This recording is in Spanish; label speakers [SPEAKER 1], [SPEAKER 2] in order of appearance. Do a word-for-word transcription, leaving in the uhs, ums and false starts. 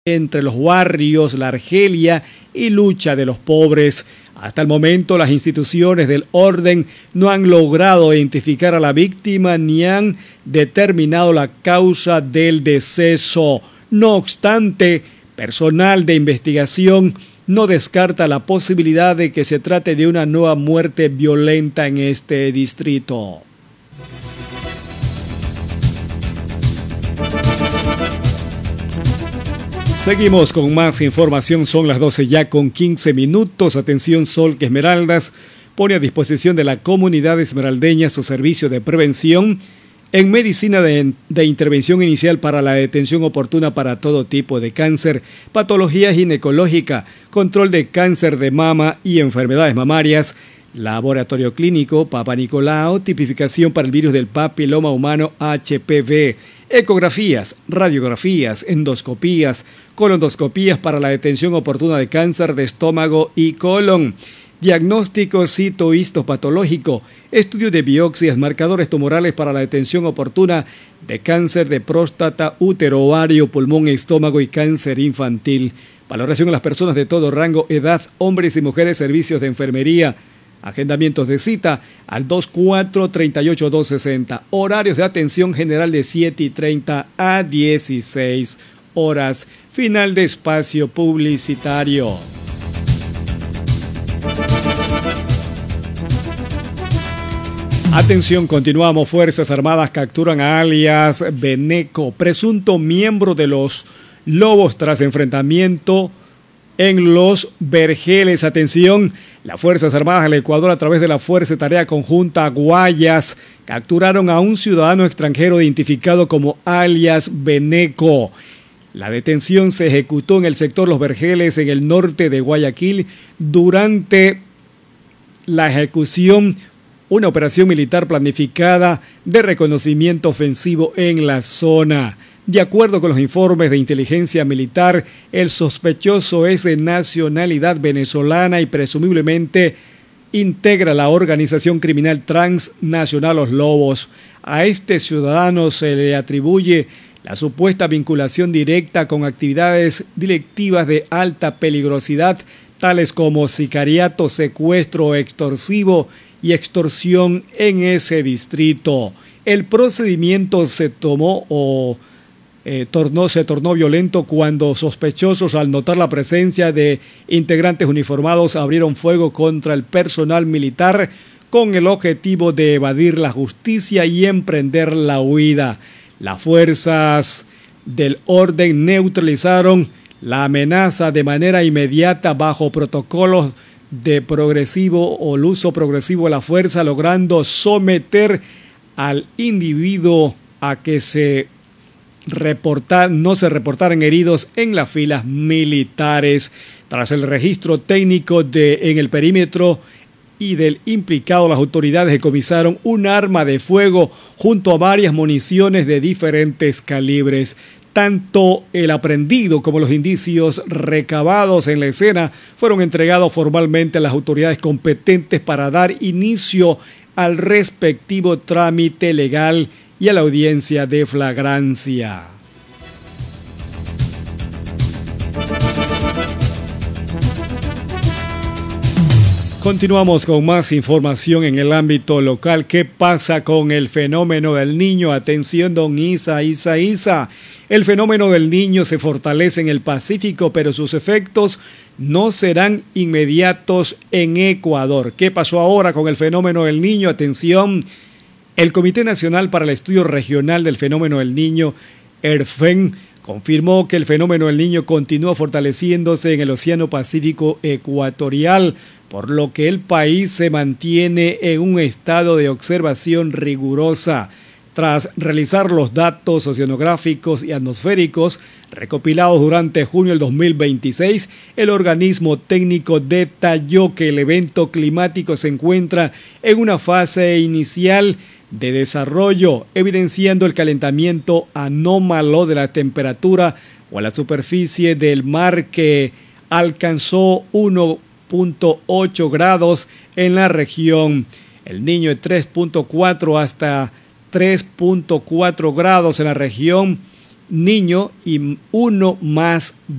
[SPEAKER 1] entre los barrios, la Argelia y lucha de los pobres. Hasta el momento, las instituciones del orden no han logrado identificar a la víctima ni han determinado la causa del deceso. No obstante, personal de investigación no descarta la posibilidad de que se trate de una nueva muerte violenta en este distrito. Seguimos con más información, son las doce ya con quince minutos. Atención, Sol que Esmeraldas pone a disposición de la comunidad esmeraldeña su servicio de prevención en medicina de, de intervención inicial para la detención oportuna para todo tipo de cáncer, patología ginecológica, control de cáncer de mama y enfermedades mamarias, laboratorio clínico Papa Nicolau, tipificación para el virus del papiloma humano H P V, ecografías, radiografías, endoscopías, colondoscopías para la detención oportuna de cáncer de estómago y colon, diagnóstico citohistopatológico, estudio de biopsias, marcadores tumorales para la detención oportuna de cáncer de próstata, útero, ovario, pulmón, estómago y cáncer infantil, valoración a las personas de todo rango, edad, hombres y mujeres, servicios de enfermería, agendamientos de cita al dos cuatro, treinta y ocho, dos sesenta. Horarios de atención general de siete y treinta a dieciséis horas. Final de espacio publicitario. Atención, continuamos. Fuerzas Armadas capturan a alias Beneco, presunto miembro de los Lobos tras enfrentamiento en Los Vergeles. Atención, las Fuerzas Armadas del Ecuador a través de la Fuerza de Tarea Conjunta Guayas capturaron a un ciudadano extranjero identificado como alias Beneco. La detención se ejecutó en el sector Los Vergeles, en el norte de Guayaquil. Durante la ejecución, una operación militar planificada de reconocimiento ofensivo en la zona. De acuerdo con los informes de inteligencia militar, el sospechoso es de nacionalidad venezolana y presumiblemente integra la organización criminal transnacional Los Lobos. A este ciudadano se le atribuye la supuesta vinculación directa con actividades delictivas de alta peligrosidad, tales como sicariato, secuestro extorsivo y extorsión en ese distrito. El procedimiento se tomó o Eh, tornó, se tornó violento cuando sospechosos, al notar la presencia de integrantes uniformados, abrieron fuego contra el personal militar con el objetivo de evadir la justicia y emprender la huida. Las fuerzas del orden neutralizaron la amenaza de manera inmediata bajo protocolos de progresivo o el uso progresivo de la fuerza, logrando someter al individuo a que se Reportar, no se reportaron heridos en las filas militares. Tras el registro técnico de, en el perímetro y del implicado, las autoridades decomisaron un arma de fuego junto a varias municiones de diferentes calibres. Tanto el aprehendido como los indicios recabados en la escena fueron entregados formalmente a las autoridades competentes para dar inicio al respectivo trámite legal y a la audiencia de flagrancia. Continuamos con más información en el ámbito local. ¿Qué pasa con el fenómeno del Niño? Atención, don Isa, Isa, Isa. El fenómeno del Niño se fortalece en el Pacífico, pero sus efectos no serán inmediatos en Ecuador. ¿Qué pasó ahora con el fenómeno del Niño? Atención. El Comité Nacional para el Estudio Regional del Fenómeno del Niño, ERFEN, confirmó que el fenómeno del Niño continúa fortaleciéndose en el Océano Pacífico Ecuatorial, por lo que el país se mantiene en un estado de observación rigurosa. Tras realizar los datos oceanográficos y atmosféricos recopilados durante junio del dos mil veintiséis, el organismo técnico detalló que el evento climático se encuentra en una fase inicial de desarrollo, evidenciando el calentamiento anómalo de la temperatura o a la superficie del mar, que alcanzó uno punto ocho grados en la región. El Niño de tres punto cuatro hasta tres punto cuatro grados en la región Niño y uno más